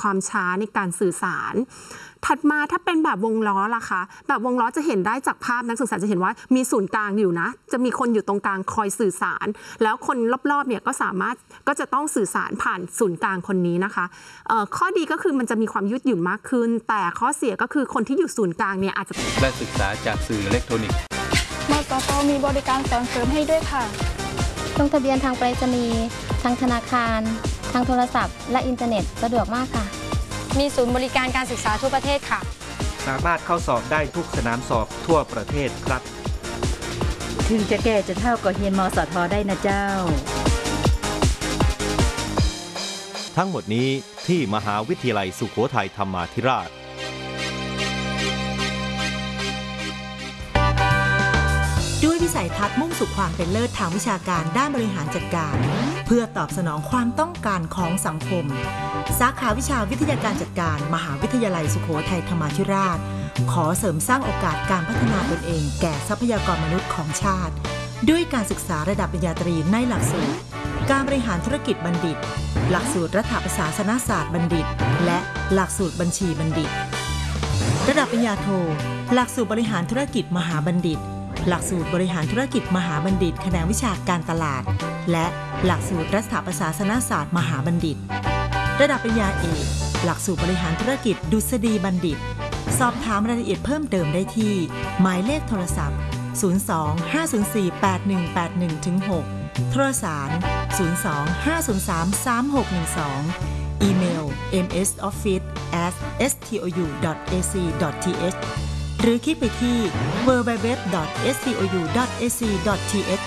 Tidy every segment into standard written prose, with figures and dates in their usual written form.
ความช้าในการสื่อสารถัดมาถ้าเป็นแบบวงล้อล่ะคะแบบวงล้อจะเห็นได้จากภาพนักศึกษาจะเห็นว่ามีศูนย์กลางอยู่นะจะมีคนอยู่ตรงกลางคอยสื่อสารแล้วคนรอบๆเนี่ยก็จะต้องสื่อสารผ่านศูนย์กลางคนนี้นะคะข้อดีก็คือมันจะมีความยืดหยุ่นมากขึ้นแต่ข้อเสียก็คือคนที่อยู่ศูนย์กลางเนี่ยอาจจะและศึกษาจากสื่ออิเล็กทรอนิกส์มสทมีบริการสอนเสริมให้ด้วยค่ะลงทะเบียนทางไปรษณีย์ทางธนาคารทางโทรศัพท์และอินเทอร์เน็ตสะดวกมากค่ะมีศูนย์บริการการศึกษาทั่วประเทศค่ะสามารถเข้าสอบได้ทุกสนามสอบทั่วประเทศครับถึงจะแก่จะเท่ากับเฮียนมสทได้นะเจ้าทั้งหมดนี้ที่มหาวิทยาลัยสุโขทัยธรรมาธิราชด้วยวิสัยทัศน์มุ่งสู่ความเป็นเลิศทางวิชาการด้านบริหารจัดการเพื่อตอบสนองความต้องการของสังคมสาขาวิชาวิทยาการจัดการมหาวิทยาลัยสุโขทัยธรรมาธิราชขอเสริมสร้างโอกาสการพัฒนาตนเองแก่ทรัพยากรมนุษย์ของชาติด้วยการศึกษาระดับปริญญาตรีในหลักสูตรการบริหารธุรกิจบัณฑิตหลักสูตรรัฐประศาสนศาสตร์บัณฑิตและหลักสูตรบัญชีบัณฑิตระดับปริญญาโทหลักสูตรบริหารธุรกิจมหาบัณฑิตหลักสูตรบริหารธุรกิจมหาบัณฑิตแขนงวิชาการตลาดและหลักสูตรรัฐประศาสนศาสตร์มหาบัณฑิตระดับปริญญาเอกหลักสูตรบริหารธุรกิจดุษฎีบัณฑิตสอบถามรายละเอียดเพิ่มเติมได้ที่หมายเลขโทรศัพท์02-504-8181-6โทรสาร02-503-3612อีเมล msoffice@stou.ac.th หรือคลิกไปที่ www.stou.ac.th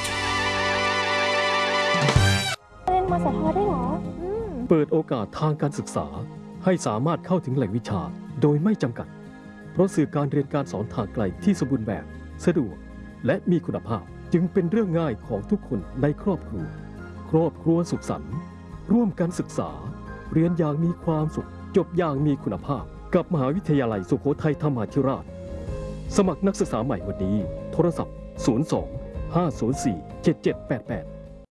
เรียนมสทได้หรอเปิดโอกาสทางการศึกษาให้สามารถเข้าถึงแหล่งวิชาโดยไม่จำกัดเพราะสื่อการเรียนการสอนทางไกลที่สมบูรณ์แบบสะดวกและมีคุณภาพจึงเป็นเรื่องง่ายของทุกคนในครอบครัวสุขสันต์ร่วมกันศึกษาเรียนอย่างมีความสุขจบอย่างมีคุณภาพกับมหาวิทยาลัยสุโขทัยธรรมาธิราชสมัครนักศึกษาใหม่วันนี้โทรศัพท์02-504-7788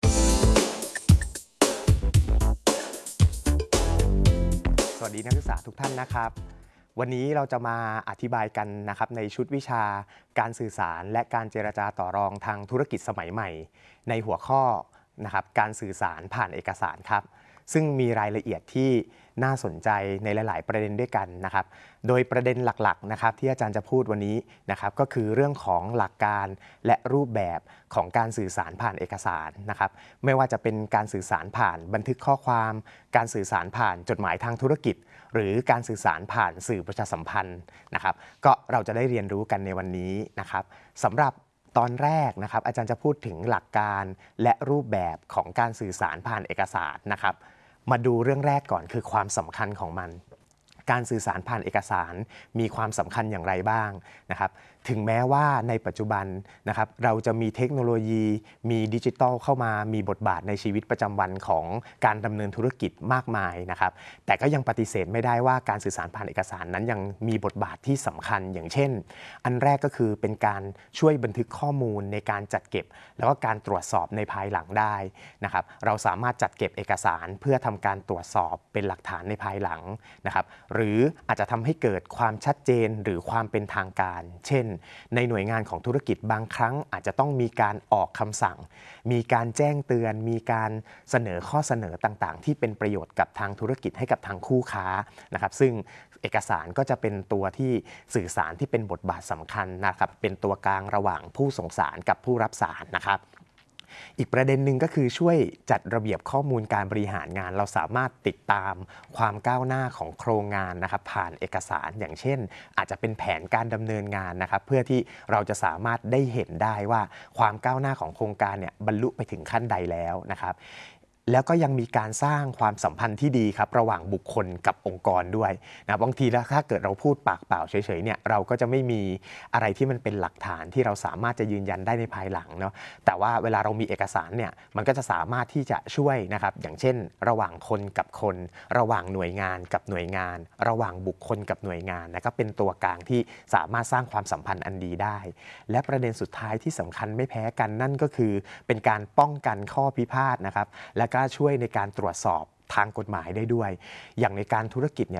สวัสดีนักศึกษาทุกท่านนะครับวันนี้เราจะมาอธิบายกันนะครับในชุดวิชาการสื่อสารและการเจรจาต่อรองทางธุรกิจสมัยใหม่ในหัวข้อนะครับการสื่อสารผ่านเอกสารครับซึ่งมีรายละเอียดที่น่าสนใจในหลายๆประเด็นด้วยกันนะครับโดยประเด็นหลักๆนะครับที่อาจารย์จะพูดวันนี้นะครับก็คือเรื่องของหลักการและรูปแบบของการสื่อสารผ่านเอกสารนะครับไม่ว่าจะเป็นการสื่อสารผ่านบันทึกข้อความการสื่อสารผ่านจดหมายทางธุรกิจหรือการสื่อสารผ่านสื่อประชาสัมพันธ์นะครับก็เราจะได้เรียนรู้กันในวันนี้นะครับสำหรับตอนแรกนะครับอาจารย์จะพูดถึงหลักการและรูปแบบของการสื่อสารผ่านเอกสารนะครับมาดูเรื่องแรกก่อนคือความสำคัญของมันการสื่อสารผ่านเอกสารมีความสำคัญอย่างไรบ้างนะครับถึงแม้ว่าในปัจจุบันนะครับเราจะมีเทคโนโลยีมีดิจิทัลเข้ามามีบทบาทในชีวิตประจำวันของการดำเนินธุรกิจมากมายนะครับแต่ก็ยังปฏิเสธไม่ได้ว่าการสื่อสารผ่านเอกสารนั้นยังมีบทบาทที่สำคัญอย่างเช่นอันแรกก็คือเป็นการช่วยบันทึกข้อมูลในการจัดเก็บแล้วก็การตรวจสอบในภายหลังได้นะครับเราสามารถจัดเก็บเอกสารเพื่อทำการตรวจสอบเป็นหลักฐานในภายหลังนะครับหรืออาจจะทำให้เกิดความชัดเจนหรือความเป็นทางการเช่นในหน่วยงานของธุรกิจบางครั้งอาจจะต้องมีการออกคำสั่งมีการแจ้งเตือนมีการเสนอข้อเสนอต่างๆที่เป็นประโยชน์กับทางธุรกิจให้กับทางคู่ค้านะครับซึ่งเอกสารก็จะเป็นตัวที่สื่อสารที่เป็นบทบาทสำคัญนะครับเป็นตัวกลางระหว่างผู้ส่งสารกับผู้รับสารนะครับอีกประเด็นหนึ่งก็คือช่วยจัดระเบียบข้อมูลการบริหารงานเราสามารถติดตามความก้าวหน้าของโครงงานนะครับผ่านเอกสารอย่างเช่นอาจจะเป็นแผนการดำเนินงานนะครับเพื่อที่เราจะสามารถได้เห็นได้ว่าความก้าวหน้าของโครงการเนี่ยบรรลุไปถึงขั้นใดแล้วนะครับแล้วก็ยังมีการสร้างความสัมพันธ์ที่ดีครับระหว่างบุคคลกับองค์กรด้วยนะบางทีแล้วถ้าเกิดเราพูดปากเปล่าเฉยๆเนี่ยเราก็จะไม่มีอะไรที่มันเป็นหลักฐานที่เราสามารถจะยืนยันได้ในภายหลังเนาะแต่ว่าเวลาเรามีเอกสารเนี่ยมันก็จะสามารถที่จะช่วยนะครับอย่างเช่นระหว่างคนกับคนระหว่างหน่วยงานกับหน่วยงานระหว่างบุคคลกับหน่วยงานนะครับเป็นตัวกลางที่สามารถสร้างความสัมพันธ์อันดีได้และประเด็นสุดท้ายที่สำคัญไม่แพ้กันนั่นก็คือเป็นการป้องกันข้อพิพาทนะครับและก็ช่วยในการตรวจสอบทางกฎหมายได้ด้วยอย่างในการธุรกิจเนี่ย